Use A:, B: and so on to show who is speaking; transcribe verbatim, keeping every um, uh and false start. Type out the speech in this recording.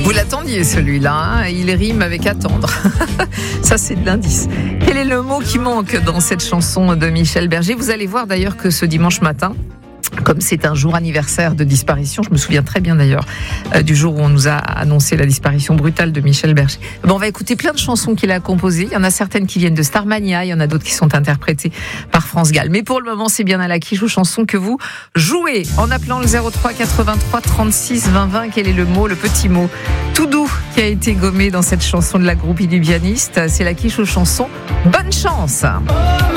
A: Vous l'attendiez celui-là, hein, il rime avec attendre. Ça c'est de l'indice. Quel est le mot qui manque dans cette chanson de Michel Berger ? Vous allez voir d'ailleurs que ce dimanche matin, comme c'est un jour anniversaire de disparition, je me souviens très bien d'ailleurs euh, du jour où on nous a annoncé la disparition brutale de Michel Berger. Bon, on va écouter plein de chansons qu'il a composées. Il y en a certaines qui viennent de Starmania, il y en a d'autres qui sont interprétées par France Gall. Mais pour le moment, c'est bien à la quiche aux chansons que vous jouez en appelant le zéro trois quatre-vingt-trois trente-six vingt vingt. Quel est le mot, le petit mot tout doux qui a été gommé dans cette chanson de la groupie du pianiste ? C'est la quiche aux chansons. Bonne chance!